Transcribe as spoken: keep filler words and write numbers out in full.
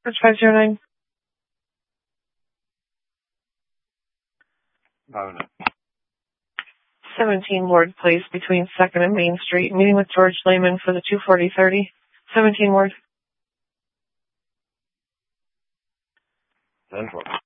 Bridge five zero nine. Mona. seventeen Ward Place between second and Main Street. Meeting with George Lehman for the two forty thirty. seventeen Ward. Central.